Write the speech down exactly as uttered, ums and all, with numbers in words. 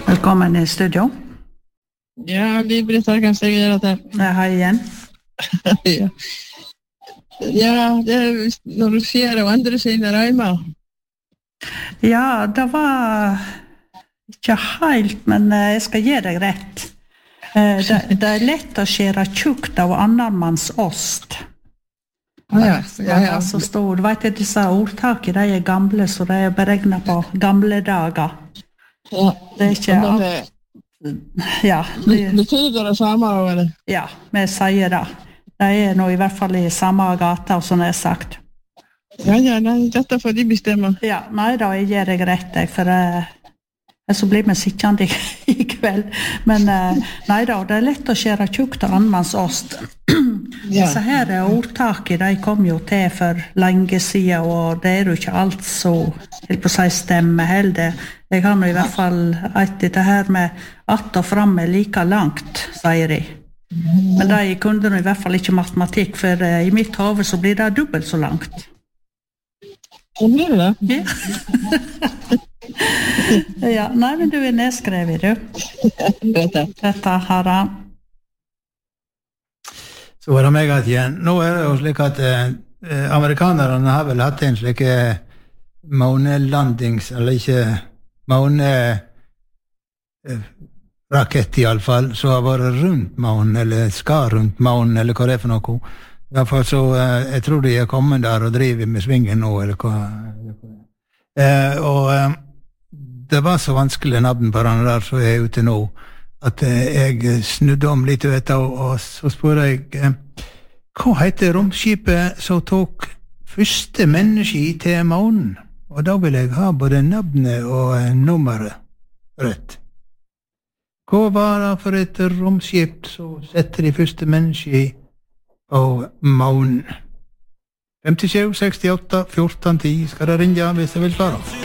Velkommen i studio. Ja, Liv-Britt har kanskje gjøre det. Ja, hei igjen. ja. ja, det er når du ser og andre sine røymer. Ja, det var ikke helt, men jeg skal gi deg rett. Det, det er lett å skjere tjukt av annen manns ost. Ah, ja, ja, ja. Så stor. Du vet at disse ordtakene, de er gamle, så de er beregnet på gamle dager. Ja, det er ikke alt. Ja, det betyder det samme, eller? Ja, vi sier det. Det er nå i hvert fall i samme gata, som jeg har sagt. Ja, ja, nei, dette får de bestemme. Ja, nei da, jeg gir deg rett, jeg, for uh, så blir vi sittende i, i kveld. Men uh, nei da, det er lett å skjere tjukt av annens ost. Ja. Disse her ordtaket, de kom jo til for lenge siden, og det er jo ikke alt så, helt på seg stemme heller. Jeg har nå i hvert fall et dette her med att og fram er like langt, sier de. Men de kunne nå i hvert fall ikke matematikk, for uh, i mitt hode så blir det dobbelt så langt. Hva blir det? Ja. ja, nei, men du er nedskrevet, du. Dette har han. Så var det meg at igjen. Nå er det jo slik at eh, amerikanerne har vel hatt en slik eh, månelandings, eller ikke måne eh, rakett i alle fall, så har vært rundt månen, eller skal rundt månen, eller hva det er for noe. I hvert fall så, eh, jeg tror de er kommet der og driver med svingen nå, eller hva. Eh, og eh, det var så vanskelig navn på den der som er ute nå, at eh, jeg snudde om litt, vet du, og, og så spør jeg, eh, hva heter romskipet som tok første menneske til månen? Og da vil jeg ha både navnet og eh, nummeret rett. Hva var det for et romskip som setter de første menneske på månen? femtisju, sekstiåtte, fjorten, ti skal det ringe hvis jeg vil svare.